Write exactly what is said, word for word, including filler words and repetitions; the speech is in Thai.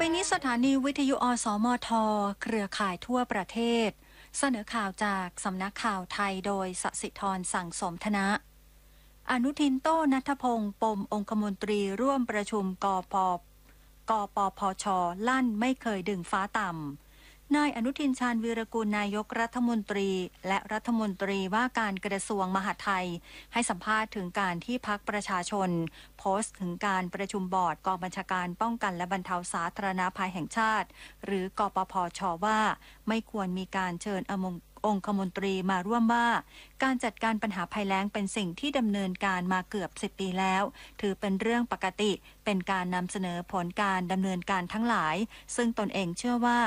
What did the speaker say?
นี้สถานีวิทยุอสมทเครือข่ายทั่วประเทศเสนอข่าวจากสำนักข่าวไทยโดยสศิธรสั่งสมธนะอนุทินโต้ณัฐพงศ์ปมองคมนตรีร่วมประชุมกปกปพชลั่นไม่เคยดึงฟ้าต่ำนายอนุทินชาญวีรกูลนายกรัฐมนตรีและรัฐมนตรีว่าการกระทรวงมหาดไทยให้สัมภาษณ์ถึงการที่พรรคประชาชนโพสต์ถึงการประชุมบอร์ดกองบัญชาการป้องกันและบรรเทาสาธารณภัยแห่งชาติหรือกปพชว่าไม่ควรมีการเชิญอมงองคมนตรีมาร่วมว่าการจัดการปัญหาภัยแล้งเป็นสิ่งที่ดำเนินการมาเกือบสิบปีแล้วถือเป็นเรื่องปกติเป็นการนำเสนอผลการดำเนินการทั้งหลายซึ่งตนเองเชื่อว่า